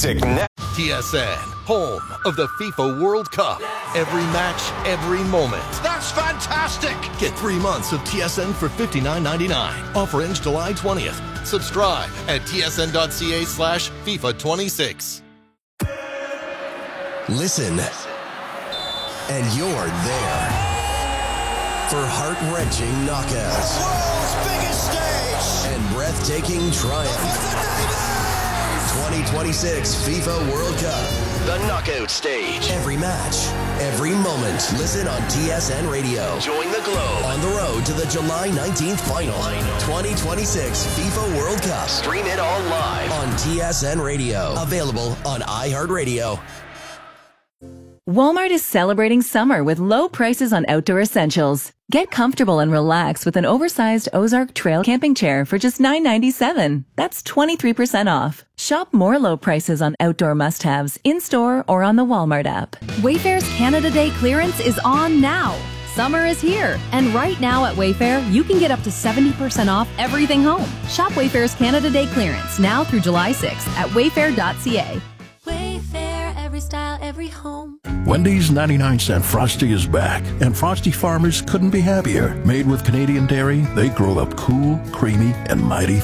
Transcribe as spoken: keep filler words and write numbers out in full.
music now. T S N, home of the FIFA World Cup. Every match, every moment. That's fantastic! Get three months of T S N for fifty-nine ninety-nine. Offer ends July twentieth. Subscribe at tsn.ca slash FIFA 26. Listen, and you're there for heart-wrenching knockouts. World's biggest stage! And breathtaking triumph. twenty twenty-six FIFA World Cup. The knockout stage. Every match, every moment. Listen on T S N Radio. Join the Globe on the road to the July nineteenth final. twenty twenty-six FIFA World Cup. Stream it all live on T S N Radio. Available on iHeartRadio. Walmart is celebrating summer with low prices on outdoor essentials. Get comfortable and relax with an oversized Ozark Trail camping chair for just nine ninety-seven. That's twenty-three percent off. Shop more low prices on outdoor must-haves in-store or on the Walmart app. Wayfair's Canada Day clearance is on now. Summer is here, and right now at Wayfair, you can get up to seventy percent off everything home. Shop Wayfair's Canada Day clearance now through July sixth at wayfair dot c a. Wayfair, every style, every home. Wendy's ninety-nine cent Frosty is back, and Frosty farmers couldn't be happier. Made with Canadian dairy, they grow up cool, creamy, and mighty